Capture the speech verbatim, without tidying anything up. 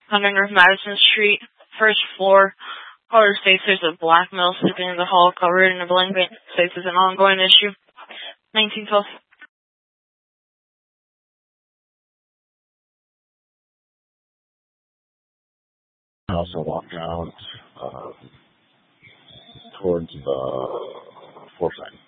one hundred North Madison Street, first floor. Caller states there's a black male sleeping in the hall covered in a blanket. States it's an ongoing issue. nineteen twelve. I also walked out uh, towards the Forsyth.